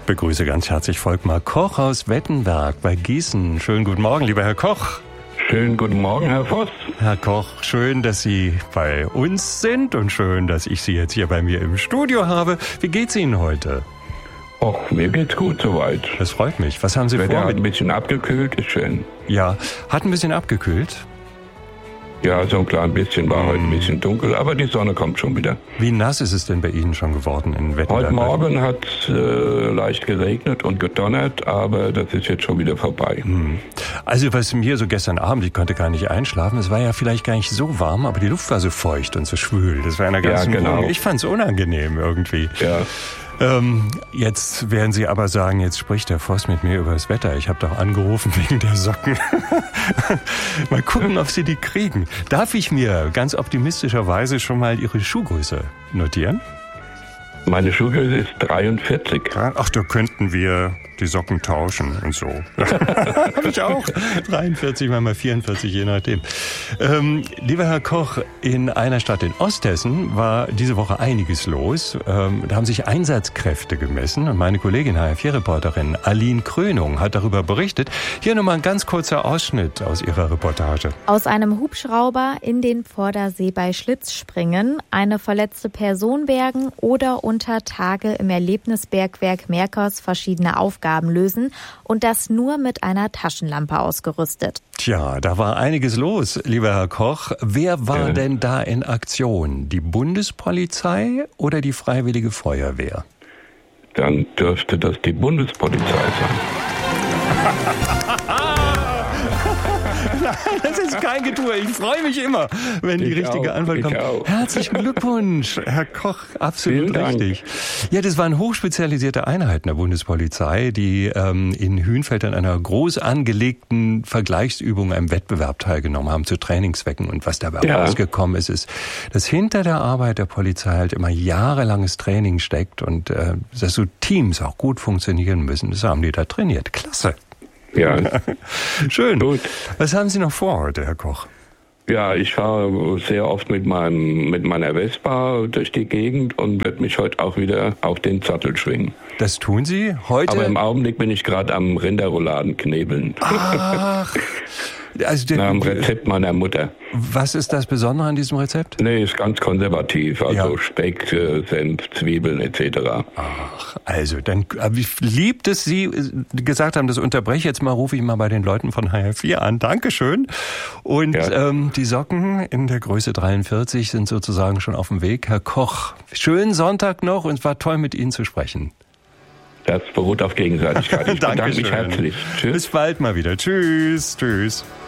Begrüße ganz herzlich Volkmar Koch aus Wettenberg bei Gießen. Schönen guten Morgen, lieber Herr Koch. Schönen guten Morgen, Herr Voss. Herr Koch, schön, dass Sie bei uns sind und schön, dass ich Sie jetzt hier bei mir im Studio habe. Wie geht's Ihnen heute? Och, mir geht's gut soweit. Das freut mich. Was haben Sie vor? Wetter hat ein bisschen abgekühlt, ist schön. Ja, hat ein bisschen abgekühlt? Ja, so ein klein bisschen, war heute ein bisschen dunkel, aber die Sonne kommt schon wieder. Wie nass ist es denn bei Ihnen schon geworden in Wettenberg? Heute Morgen hat es leicht geregnet und gedonnert, aber das ist jetzt schon wieder vorbei. Also was mir so gestern Abend, ich konnte gar nicht einschlafen, es war ja vielleicht gar nicht so warm, aber die Luft war so feucht und so schwül. Das war eine ganz genau. Ich fand es unangenehm irgendwie. Ja. Jetzt werden Sie aber sagen, jetzt spricht der Voss mit mir über das Wetter. Ich habe doch angerufen wegen der Socken. Mal gucken, ob Sie die kriegen. Darf ich mir ganz optimistischerweise schon mal Ihre Schuhgröße notieren? Meine Schuhgröße ist 43. Ach, da könnten wir die Socken tauschen und so. Habe ich auch. 43 mal 44, je nachdem. Lieber Herr Koch, in einer Stadt in Osthessen war diese Woche einiges los. Da haben sich Einsatzkräfte gemessen und meine Kollegin, HR4-Reporterin Aline Krönung, hat darüber berichtet. Hier nochmal ein ganz kurzer Ausschnitt aus ihrer Reportage. Aus einem Hubschrauber in den Vordersee bei Schlitzspringen, eine verletzte Person bergen oder unter Tage im Erlebnisbergwerk Merkers verschiedene Aufgaben lösen und das nur mit einer Taschenlampe ausgerüstet. Tja, da war einiges los, lieber Herr Koch. Wer war denn da in Aktion? Die Bundespolizei oder die Freiwillige Feuerwehr? Dann dürfte das die Bundespolizei sein. Nein, das ist kein Getue. Ich freue mich immer, wenn die richtige Antwort kommt. Herzlichen Glückwunsch, Herr Koch. Absolut richtig. Ja, das waren hochspezialisierte Einheiten der Bundespolizei, die in Hünfeld an einer groß angelegten Vergleichsübung einem Wettbewerb teilgenommen haben zu Trainingszwecken. Und was dabei rausgekommen ist, dass hinter der Arbeit der Polizei halt immer jahrelanges Training steckt und dass so Teams auch gut funktionieren müssen. Das haben die da trainiert. Klasse. Ja. Schön. Gut. Was haben Sie noch vor heute, Herr Koch? Ja, ich fahre sehr oft mit meiner Vespa durch die Gegend und werde mich heute auch wieder auf den Sattel schwingen. Das tun Sie heute? Aber im Augenblick bin ich gerade am Rinderrouladen knebeln. Ach. Also nach dem Rezept meiner Mutter. Was ist das Besondere an diesem Rezept? Nee, ist ganz konservativ. Also Speck, Senf, Zwiebeln etc. Ach, also dann wie lieb, dass Sie gesagt haben, das unterbreche ich jetzt mal, rufe ich mal bei den Leuten von HR4 an. Dankeschön. Und die Socken in der Größe 43 sind sozusagen schon auf dem Weg. Herr Koch, schönen Sonntag noch und es war toll mit Ihnen zu sprechen. Das beruht auf Gegenseitigkeit. Ich bedanke mich herzlich. Tschüss. Bis bald mal wieder. Tschüss. Tschüss.